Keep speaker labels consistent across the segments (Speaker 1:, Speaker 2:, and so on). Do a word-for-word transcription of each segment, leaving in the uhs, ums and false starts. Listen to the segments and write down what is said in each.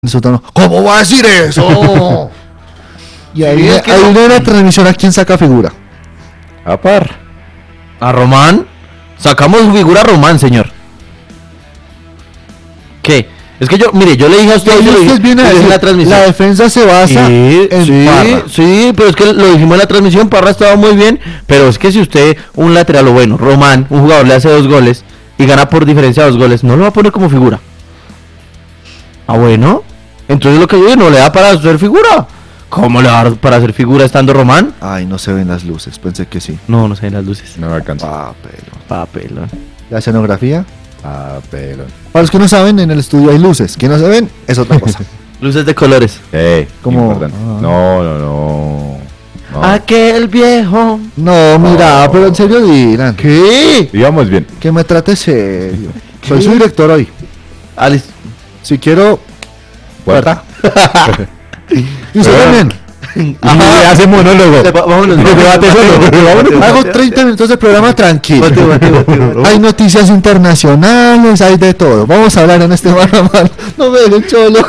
Speaker 1: Sótano, ¿cómo va a decir eso? Y ahí,
Speaker 2: Sí, es que
Speaker 1: ahí
Speaker 2: no-
Speaker 1: de la transmisión a quién saca figura.
Speaker 3: A par.
Speaker 2: ¿A Román? Sacamos su figura a Román, señor. ¿Qué? Es que yo, mire, yo le dije a usted,
Speaker 1: Y
Speaker 2: yo le dije,
Speaker 1: usted viene a
Speaker 2: le dije
Speaker 1: decir,
Speaker 2: en la transmisión.
Speaker 1: la defensa se basa
Speaker 2: Sí,
Speaker 1: en
Speaker 2: sí,
Speaker 1: Parra.
Speaker 2: sí, pero es que lo dijimos en la transmisión, Parra estaba muy bien, pero es que si usted, un lateral o bueno, Román, un jugador le hace dos goles y gana por diferencia de dos goles, no lo va a poner como figura. Ah, bueno, entonces lo que yo digo, no le da para hacer figura. ¿Cómo le va a dar para hacer figura estando Román?
Speaker 1: Ay, no se ven las luces, pensé que sí.
Speaker 2: No, no se ven las luces.
Speaker 3: No me alcanza.
Speaker 1: Papelón.
Speaker 2: Papelón.
Speaker 1: La escenografía.
Speaker 3: Papelón.
Speaker 1: Para los que no saben, en el estudio hay luces. Que no se ven, es otra cosa.
Speaker 2: Luces de colores.
Speaker 3: Eh,
Speaker 1: Como-
Speaker 3: importante.
Speaker 1: ah.
Speaker 3: No, no, no. no.
Speaker 2: Aquel viejo.
Speaker 1: No, mira, pero en serio, Dylan.
Speaker 2: ¿Qué?
Speaker 3: Íbamos bien.
Speaker 1: Que me trate serio. Soy su director hoy.
Speaker 2: Alice.
Speaker 1: Si quiero.
Speaker 3: Puerta.
Speaker 1: Y usted
Speaker 3: Pero-
Speaker 1: también.
Speaker 3: Y hace monólogo.
Speaker 2: Le- Vámonos.
Speaker 3: Debate solo. Vámonos.
Speaker 1: Hago treinta minutos de programa tranquilo.
Speaker 2: Bate, bate, bate, bate.
Speaker 1: Hay noticias internacionales, hay de todo. Vamos a hablar en este mano a mano. No me dejen cholo.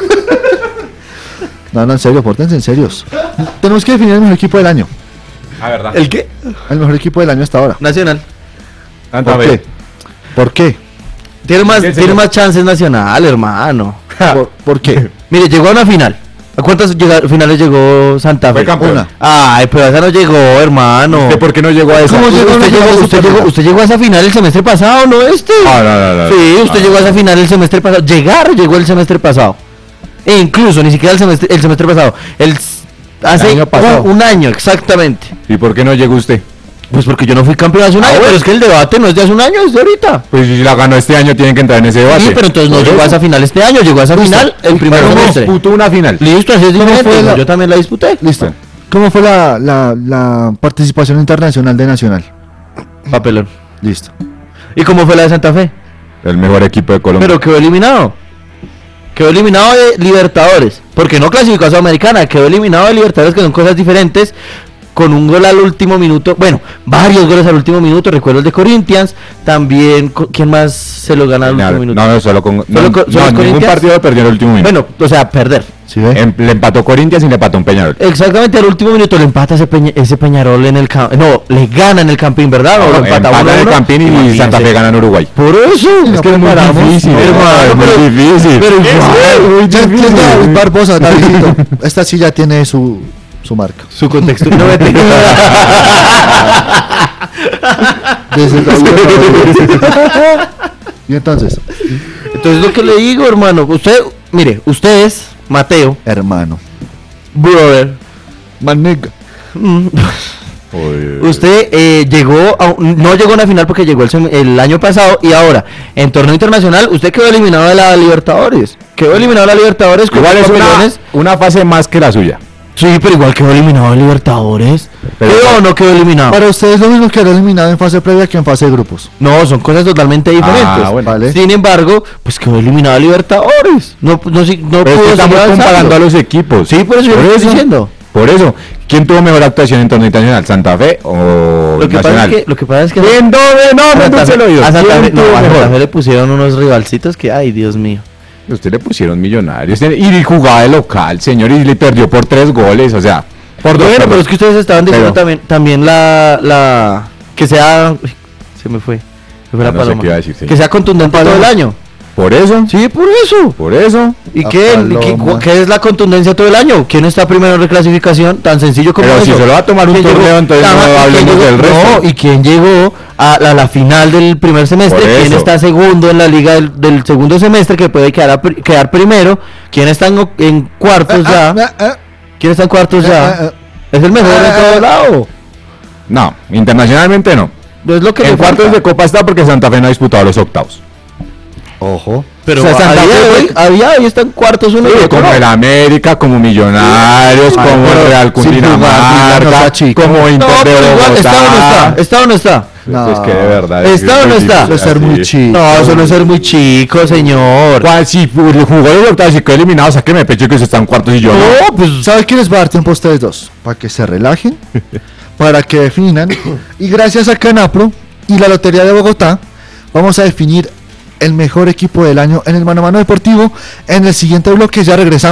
Speaker 1: No, no, en serio, pórtense en serios. Tenemos que definir el mejor equipo del año.
Speaker 3: Ah, verdad.
Speaker 2: ¿El qué?
Speaker 1: El mejor equipo del año hasta ahora.
Speaker 2: Nacional.
Speaker 3: Tanta
Speaker 1: ¿Por
Speaker 3: vez.
Speaker 1: qué? ¿Por qué?
Speaker 2: Tiene más,
Speaker 3: Sí,
Speaker 2: tiene
Speaker 3: señor.
Speaker 2: más chances Nacional, hermano.
Speaker 1: ¿Por, por qué?
Speaker 2: Mire, llegó a una final. ¿A cuántas llega- finales llegó Santa Fe?
Speaker 3: Fue campeón.
Speaker 1: Una.
Speaker 2: Ay, pero esa no llegó, hermano.
Speaker 3: ¿Usted por qué no llegó a esa?
Speaker 1: ¿Cómo llegó?
Speaker 2: ¿Usted,
Speaker 1: no
Speaker 2: llegó,
Speaker 1: llegó a
Speaker 2: usted,
Speaker 1: Superliga?
Speaker 2: llegó, usted llegó a esa final el semestre pasado, ¿no este?
Speaker 3: Ah, no, no, no.
Speaker 2: Sí, usted
Speaker 3: Ah.
Speaker 2: llegó a esa final el semestre pasado. Llegar llegó el semestre pasado. E incluso, ni siquiera el semestre, el semestre pasado. El, s- hace
Speaker 1: año pasado.
Speaker 2: un, un año, exactamente.
Speaker 3: ¿Y por qué no llegó usted?
Speaker 2: Pues porque yo no fui campeón hace un
Speaker 3: Ah,
Speaker 2: año,
Speaker 3: bueno.
Speaker 2: pero es que el debate no es de hace un año, es de ahorita.
Speaker 3: Pues si la ganó este año, tienen que entrar en ese debate.
Speaker 2: Sí, pero entonces no
Speaker 3: Por
Speaker 2: llegó a
Speaker 3: eso.
Speaker 2: esa final este año, llegó a esa
Speaker 1: Listo.
Speaker 2: final el primer
Speaker 3: ¿Cómo
Speaker 2: semestre.
Speaker 3: disputó una final?
Speaker 2: Listo, así es
Speaker 1: ¿Cómo
Speaker 2: diferente.
Speaker 1: fue la-
Speaker 2: Yo también la disputé.
Speaker 1: Listo. ¿Cómo fue la, la, la participación internacional de Nacional?
Speaker 2: Papelón.
Speaker 1: Listo.
Speaker 2: ¿Y cómo fue la de Santa Fe?
Speaker 3: El mejor equipo de Colombia.
Speaker 2: Pero quedó eliminado. Quedó eliminado de Libertadores. Porque no clasificó a Sudamericana. Quedó eliminado de Libertadores, que son cosas diferentes. Con un gol al último minuto. Bueno, varios goles al último minuto. Recuerdo el de Corinthians. También, co- ¿quién más se lo gana al
Speaker 3: no,
Speaker 2: último minuto?
Speaker 3: no, no, solo con.
Speaker 2: ¿Solo
Speaker 3: no,
Speaker 2: co- solo
Speaker 3: no, ningún
Speaker 2: Corinthians?
Speaker 3: partido perdió en el último minuto.
Speaker 2: Bueno, o sea, perder.
Speaker 1: ¿Sí ve?
Speaker 3: Em- le empató Corinthians y le empató un Peñarol.
Speaker 2: Exactamente, al último minuto le empata ese, Peña- ese Peñarol en el Campín. No, le gana en el Campín, ¿verdad? O
Speaker 3: No,
Speaker 2: lo empata
Speaker 3: empata
Speaker 2: uno a
Speaker 3: en el
Speaker 2: uno.
Speaker 3: Campín y
Speaker 2: Imagínese.
Speaker 3: Santa Fe gana en Uruguay.
Speaker 2: Por eso.
Speaker 1: Es que es muy difícil,
Speaker 3: hermano, es muy
Speaker 2: pero-
Speaker 3: difícil.
Speaker 2: pero
Speaker 3: Es
Speaker 2: igual,
Speaker 3: muy
Speaker 1: Ya entiendo,
Speaker 3: difícil.
Speaker 1: David Barbosa, Davidito. Esta sí ya tiene su, su marca.
Speaker 2: Su contexto. No me
Speaker 1: Desde el David. Y entonces,
Speaker 2: Entonces lo que le digo, hermano, usted, mire, ustedes, Mateo,
Speaker 1: hermano.
Speaker 2: brother,
Speaker 1: Manega.
Speaker 2: mm,
Speaker 3: Oye.
Speaker 2: usted eh, llegó, a, un- no llegó a una final porque llegó el, sem- el año pasado y ahora, en torneo internacional, usted quedó eliminado de la Libertadores. Quedó eliminado de la Libertadores con
Speaker 3: Igual
Speaker 2: los
Speaker 3: es una,
Speaker 2: papelones.
Speaker 3: una fase más que la suya.
Speaker 2: Sí, pero igual quedó eliminado de Libertadores.
Speaker 3: Pero-
Speaker 2: ¿Quedó o no quedó eliminado?
Speaker 1: Para ustedes lo mismo que haber eliminado en fase previa que en fase de grupos.
Speaker 2: No, son cosas totalmente diferentes.
Speaker 3: Ah, bueno.
Speaker 1: Vale.
Speaker 2: Sin embargo, pues quedó eliminado de Libertadores. No, no, si- no
Speaker 3: Pero es
Speaker 2: pudo
Speaker 3: que estamos
Speaker 2: seguir avanzando.
Speaker 3: comparando a los equipos.
Speaker 2: Sí, por eso yo lo estoy diciendo.
Speaker 3: Por eso, ¿quién tuvo mejor actuación en torneo internacional? ¿Santa Fe o
Speaker 2: Lo que, pasa
Speaker 3: Nacional?
Speaker 2: es que, lo que pasa es que
Speaker 3: ¿Quién no, no,
Speaker 2: a
Speaker 3: no,
Speaker 2: Santa
Speaker 3: no se
Speaker 2: Fe-
Speaker 3: lo oído?
Speaker 2: a Santa
Speaker 3: ¿Quién
Speaker 2: Fe, no,
Speaker 3: tuvo
Speaker 2: a Santa
Speaker 3: mejor?
Speaker 2: Fe le pusieron unos rivalcitos que, ay, Dios mío.
Speaker 3: Usted le pusieron millonarios y jugaba de local, señor, y le perdió por tres goles, o sea, por dos.
Speaker 2: Bueno,
Speaker 3: perdón.
Speaker 2: pero es que ustedes estaban diciendo
Speaker 3: Pero-
Speaker 2: también, también la, la, que sea, uy, se me fue, se fue
Speaker 3: Ah,
Speaker 2: la
Speaker 3: no sé
Speaker 2: paloma.
Speaker 3: qué iba a decir, señor.
Speaker 2: Que sea contundente todo el año.
Speaker 3: Por eso,
Speaker 2: Sí, por eso.
Speaker 3: por eso.
Speaker 2: ¿Y
Speaker 1: La
Speaker 2: qué,
Speaker 1: paloma.
Speaker 2: qué, cu- qué es la contundencia todo el año? ¿Quién está primero en reclasificación? Tan sencillo como
Speaker 3: Pero
Speaker 2: eso.
Speaker 3: si solo va a tomar un
Speaker 2: ¿Quién
Speaker 3: torneo, entonces no
Speaker 2: Ajá, ¿y quién
Speaker 3: hablemos
Speaker 2: llegó?
Speaker 3: del resto.
Speaker 2: No, ¿y quién llegó a la, la final del primer semestre?
Speaker 3: Por
Speaker 2: ¿Quién
Speaker 3: eso.
Speaker 2: está segundo en la liga del, del segundo semestre que puede quedar, a pri- quedar primero? ¿Quién está en, en cuartos ya?
Speaker 1: Ah, ah, ah,
Speaker 2: ¿Quién está en cuartos
Speaker 1: ah,
Speaker 2: ya?
Speaker 1: ah, ah.
Speaker 2: Es el mejor
Speaker 1: Ah,
Speaker 2: de
Speaker 1: ah,
Speaker 2: todo
Speaker 1: ah.
Speaker 2: lado.
Speaker 3: No, internacionalmente no.
Speaker 2: Es lo que
Speaker 3: En
Speaker 2: le
Speaker 3: cuartos
Speaker 2: falta.
Speaker 3: de Copa está porque Santa Fe no ha disputado los octavos.
Speaker 1: Ojo.
Speaker 2: Pero
Speaker 3: O sea,
Speaker 2: a
Speaker 3: Santa
Speaker 2: día
Speaker 3: Fe
Speaker 2: de
Speaker 3: fue-
Speaker 2: hoy, a día de hoy están cuartos uno y
Speaker 3: Sí,
Speaker 2: otro
Speaker 3: como
Speaker 2: no.
Speaker 3: el América, como Millonarios,
Speaker 1: Ay,
Speaker 3: como
Speaker 1: pero
Speaker 3: el Real
Speaker 1: sin jugar,
Speaker 3: Cundinamarca,
Speaker 1: no sea chico.
Speaker 3: como Inter
Speaker 2: No,
Speaker 3: de
Speaker 2: pero igual, ¿está o no está?
Speaker 3: Bogotá.
Speaker 2: ¿Está o no está?
Speaker 1: No.
Speaker 3: Es que de verdad.
Speaker 2: ¿Está
Speaker 3: es
Speaker 2: o no
Speaker 3: muy
Speaker 2: está?
Speaker 3: difícil
Speaker 1: Eso es ser
Speaker 3: así.
Speaker 1: muy chico.
Speaker 2: No, eso no es ser muy chico, señor.
Speaker 3: ¿Cuál? Si jugó los octavos y quedó eliminado, sáqueme pecho que se están cuartos y yo no.
Speaker 2: No, pues
Speaker 1: ¿Sabe qué les va a dar tiempo a ustedes dos? Para que se relajen, para que definan. Y gracias a Canapro y la Lotería de Bogotá, vamos a definir el mejor equipo del año en el Mano a Mano Deportivo. En el siguiente bloque ya regresamos.